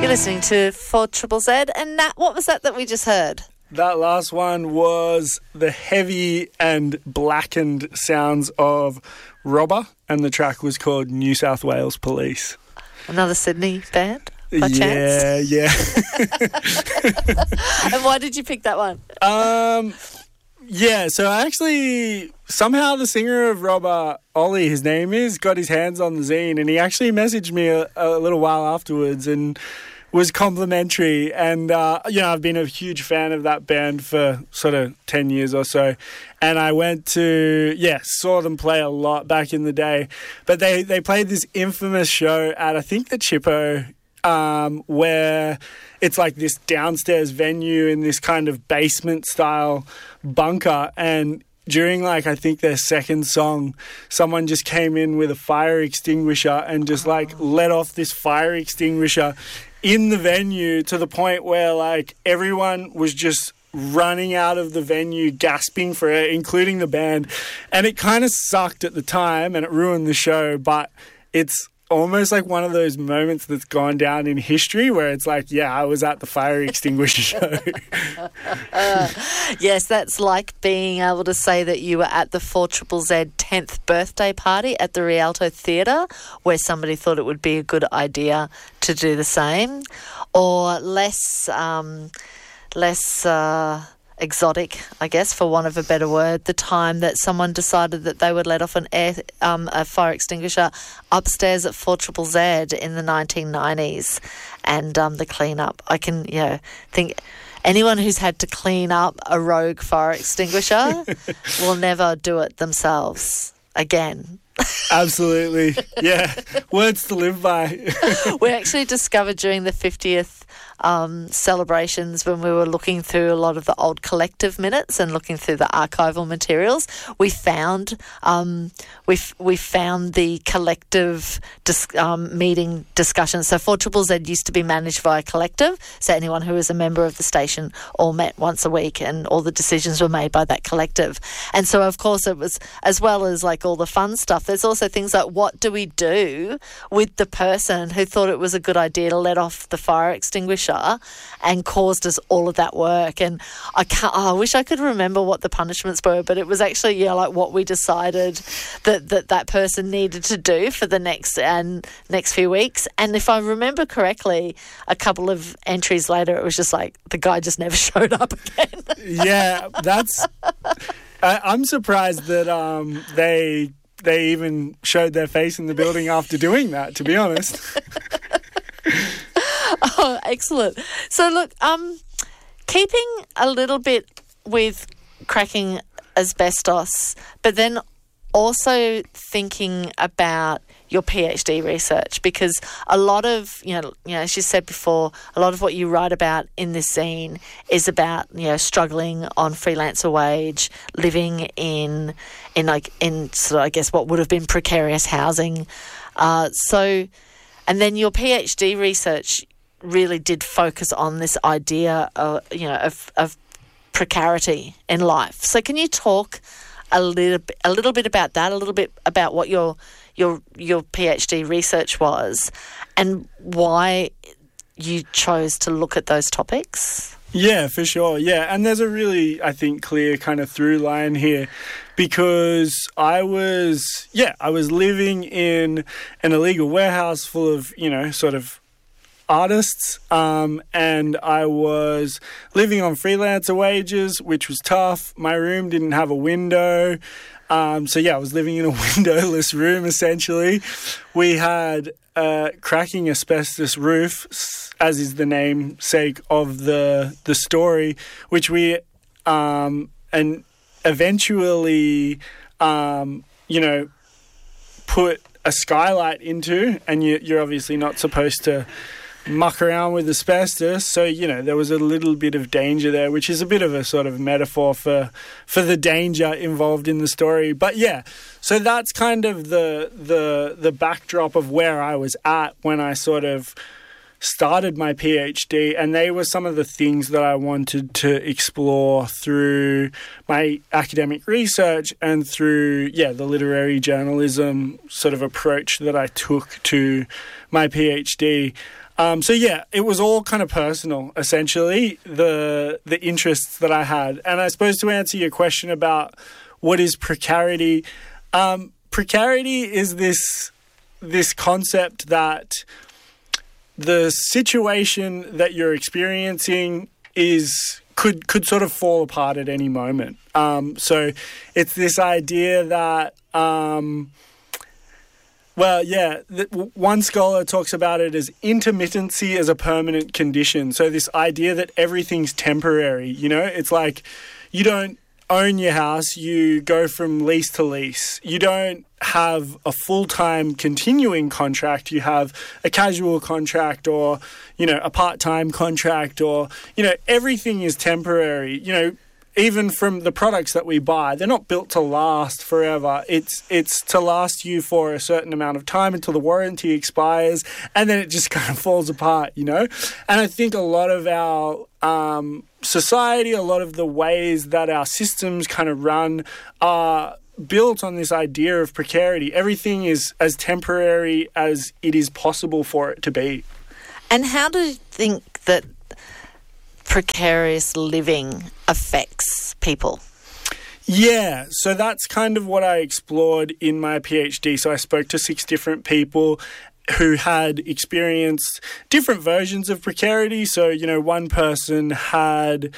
listening to 4ZZZ. And Nat, what was that we just heard? That last one was the heavy and blackened sounds of Robber, and the track was called New South Wales Police. Another Sydney band, by chance? Yeah. And why did you pick that one? Yeah, so actually, somehow the singer of Robber, Ollie, his name is, got his hands on the zine, and he actually messaged me a little while afterwards and was complimentary. And, I've been a huge fan of that band for sort of 10 years or so. And I went to, saw them play a lot back in the day. But they played this infamous show at, I think, the Chippo, where it's like this downstairs venue in this kind of basement style bunker, and during I think their second song, someone just came in with a fire extinguisher and just let off this fire extinguisher in the venue to the point where everyone was just running out of the venue gasping for it, including the band. And it kind of sucked at the time and it ruined the show, but it's almost like one of those moments that's gone down in history where it's I was at the fire extinguisher show. Yes, that's like being able to say that you were at the 4ZZZ 10th birthday party at the Rialto Theatre, where somebody thought it would be a good idea to do the same, or less exotic, I guess, for want of a better word, the time that someone decided that they would let off a fire extinguisher upstairs at 4ZZZ in the 1990s, and the cleanup. I can, think anyone who's had to clean up a rogue fire extinguisher will never do it themselves again. Absolutely. Yeah. Words to live by. We actually discovered during the 50th celebrations, when we were looking through a lot of the old collective minutes and looking through the archival materials, we found we found the collective meeting discussions. So 4ZZZ used to be managed by a collective, so anyone who was a member of the station all met once a week and all the decisions were made by that collective. And so of course it was, as well as all the fun stuff, there's also things like, what do we do with the person who thought it was a good idea to let off the fire extinguisher and caused us all of that work? And I wish I could remember what the punishments were, but it was actually what we decided that person needed to do for the next few weeks. And if I remember correctly, a couple of entries later, it was just the guy just never showed up again. Yeah, that's. I'm surprised that they even showed their face in the building after doing that, to be honest. Oh, excellent. So look, keeping a little bit with cracking asbestos, but then also thinking about your PhD research, because a lot of, as you said before, a lot of what you write about in this zine is about, struggling on freelancer wage, living in sort of, I guess, what would have been precarious housing. And then your PhD research really did focus on this idea of precarity in life. So can you talk a little bit about that, a little bit about what your PhD research was and why you chose to look at those topics? Yeah, for sure. Yeah, and there's a really, I think, clear kind of through line here, because I was living in an illegal warehouse full of, sort of artists, and I was living on freelancer wages, which was tough. My room didn't have a window. I was living in a windowless room, essentially. We had a cracking asbestos roof, as is the namesake of the story, which we and eventually put a skylight into, and you're obviously not supposed to muck around with asbestos, so there was a little bit of danger there, which is a bit of a sort of metaphor for the danger involved in the story. But yeah, so that's kind of the backdrop of where I was at when I sort of started my PhD, and they were some of the things that I wanted to explore through my academic research and through the literary journalism sort of approach that I took to my PhD. So yeah, it was all kind of personal, essentially, the interests that I had. And I suppose to answer your question about what is precarity, precarity is this concept that the situation that you're experiencing could sort of fall apart at any moment. So it's this idea that, one scholar talks about it as intermittency as a permanent condition. So this idea that everything's temporary, it's like you don't own your house, you go from lease to lease. You don't have a full-time continuing contract. You have a casual contract or, a part-time contract or, everything is temporary. Even from the products that we buy, they're not built to last forever. It's to last you for a certain amount of time until the warranty expires, and then it just kind of falls apart, And I think a lot of our society, a lot of the ways that our systems kind of run are built on this idea of precarity. Everything is as temporary as it is possible for it to be. And how do you think that precarious living affects people? Yeah, so that's kind of what I explored in my PhD. So I spoke to 6 different people who had experienced different versions of precarity. So, one person had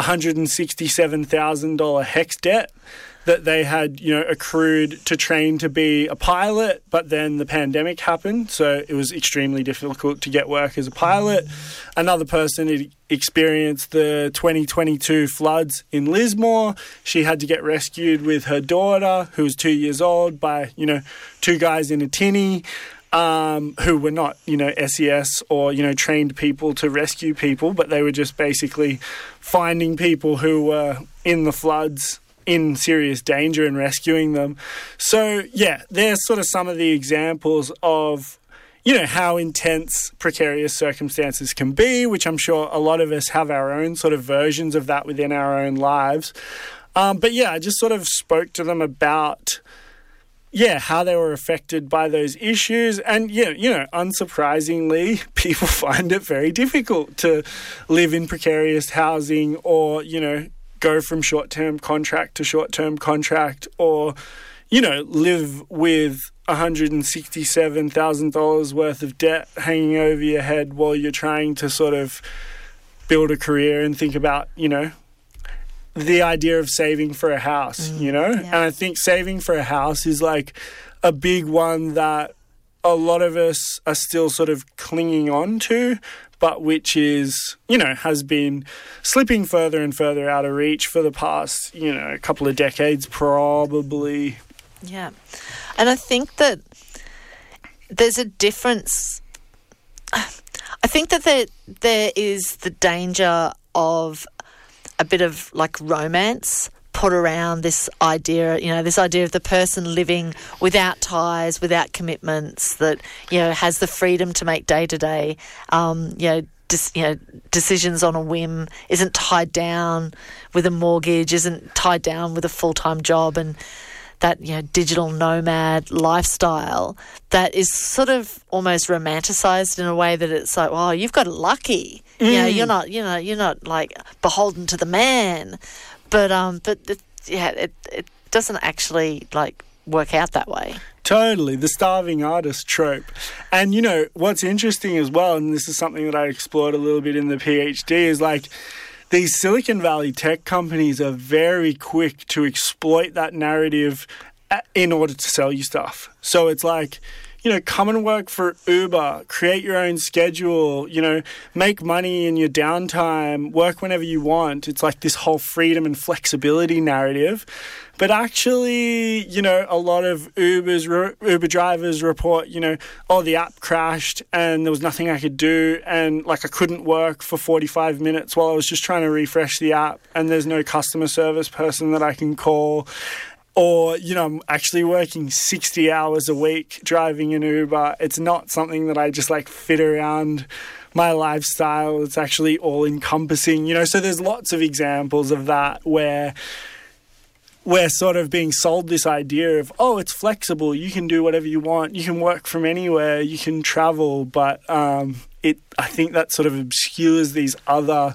$167,000 HECS debt that they had, accrued to train to be a pilot, but then the pandemic happened, so it was extremely difficult to get work as a pilot. Another person had experienced the 2022 floods in Lismore. She had to get rescued with her daughter, who was 2 years old, by, 2 guys in a tinny, who were not, SES or, trained people to rescue people, but they were just basically finding people who were in the floods in serious danger and rescuing them. So, yeah, there's sort of some of the examples of, how intense precarious circumstances can be, which I'm sure a lot of us have our own sort of versions of that within our own lives. But, yeah, I just sort of spoke to them about, how they were affected by those issues. And, unsurprisingly, people find it very difficult to live in precarious housing or, go from short-term contract to short-term contract or, live with $167,000 worth of debt hanging over your head while you're trying to sort of build a career and think about, the idea of saving for a house, Yeah. And I think saving for a house is like a big one that a lot of us are still sort of clinging on to, but which is, has been slipping further and further out of reach for the past, couple of decades probably. Yeah. And I think that there's a difference. I think that there is the danger of a bit of like romance put around this idea, this idea of the person living without ties, without commitments, that, has the freedom to make day-to-day, decisions on a whim, isn't tied down with a mortgage, isn't tied down with a full-time job, and that, digital nomad lifestyle that is sort of almost romanticized in a way that it's like, well, you've got it lucky. You're not like beholden to the man. But it doesn't actually like work out that way. Totally, the starving artist trope. And what's interesting as well, and this is something that I explored a little bit in the PhD, is like these Silicon Valley tech companies are very quick to exploit that narrative in order to sell you stuff. So it's like, come and work for Uber, create your own schedule, make money in your downtime, work whenever you want. It's like this whole freedom and flexibility narrative. But actually, a lot of Uber drivers report, the app crashed and there was nothing I could do, and I couldn't work for 45 minutes while I was just trying to refresh the app, and there's no customer service person that I can call. Or, I'm actually working 60 hours a week driving an Uber. It's not something that I just fit around my lifestyle. It's actually all encompassing, so there's lots of examples of that where we're sort of being sold this idea of, oh, it's flexible, you can do whatever you want, you can work from anywhere, you can travel, but I think that sort of obscures these other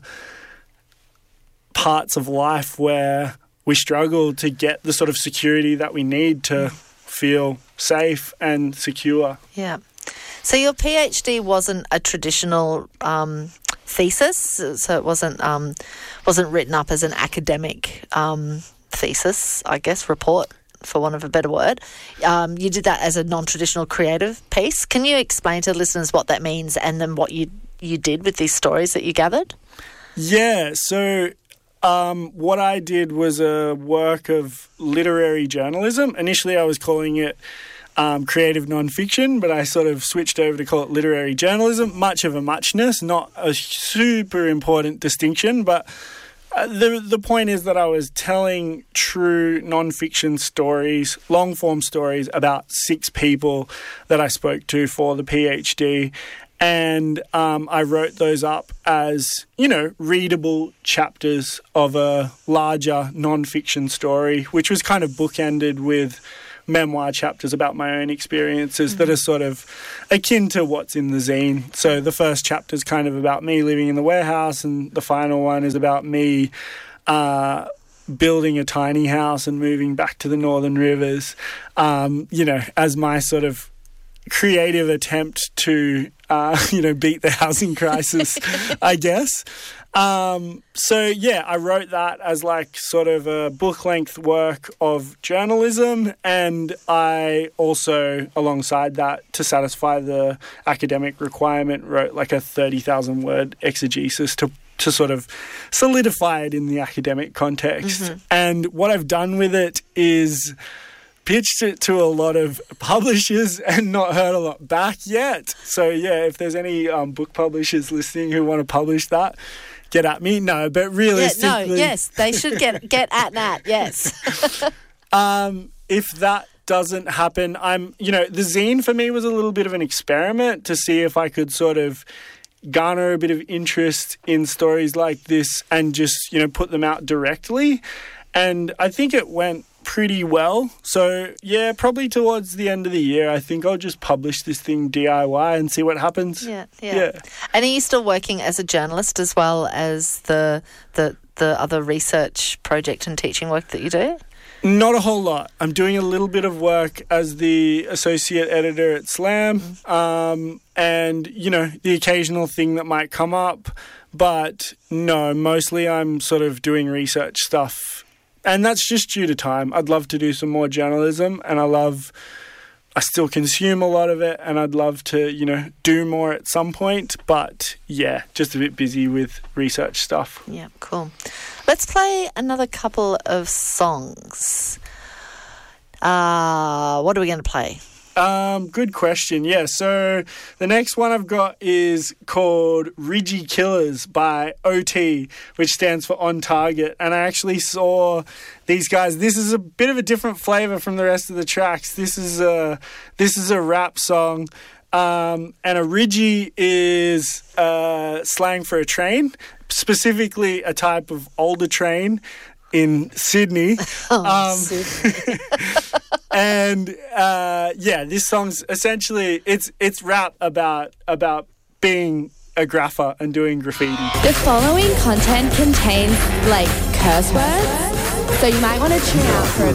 parts of life where we struggle to get the sort of security that we need to feel safe and secure. Yeah. So your PhD wasn't a traditional thesis, so it wasn't written up as an academic thesis, I guess, report, for want of a better word. You did that as a non-traditional creative piece. Can you explain to listeners what that means and then what you did with these stories that you gathered? Yeah, so what I did was a work of literary journalism. Initially, I was calling it creative nonfiction, but I sort of switched over to call it literary journalism. Much of a muchness, not a super important distinction, but the point is that I was telling true nonfiction stories, long-form stories about 6 people that I spoke to for the PhD. And I wrote those up as, readable chapters of a larger non-fiction story, which was kind of bookended with memoir chapters about my own experiences that are sort of akin to what's in the zine. So the first chapter is kind of about me living in the warehouse, and the final one is about me building a tiny house and moving back to the Northern Rivers, as my sort of creative attempt to beat the housing crisis, I guess. I wrote that as like sort of a book-length work of journalism, and I also, alongside that, to satisfy the academic requirement, wrote like a 30,000-word exegesis to sort of solidify it in the academic context. Mm-hmm. And what I've done with it is pitched it to a lot of publishers and not heard a lot back yet. So, if there's any book publishers listening who want to publish that, get at me. No, but realistically... yes, they should get at Nat, yes. If that doesn't happen, the zine for me was a little bit of an experiment to see if I could sort of garner a bit of interest in stories like this and just, put them out directly. And I think it went pretty well. So, probably towards the end of the year, I think I'll just publish this thing DIY and see what happens. Yeah. And are you still working as a journalist as well as the other research project and teaching work that you do? Not a whole lot. I'm doing a little bit of work as the associate editor at Slam, and, the occasional thing that might come up. But no, mostly I'm sort of doing research stuff. And that's just due to time. I'd love to do some more journalism, and I still consume a lot of it, and I'd love to, do more at some point. But, just a bit busy with research stuff. Yeah, cool. Let's play another couple of songs. What are we going to play? Good question. Yeah, so the next one I've got is called Ridgy Killers by OT, which stands for On Target. And I actually saw these guys. This is a bit of a different flavor from the rest of the tracks. This is a rap song. And a Ridgy is slang for a train, specifically a type of older train in Sydney. Sydney. And this song's essentially it's rap about being a grapher and doing graffiti. The following content contains curse words, so you might want to tune out for a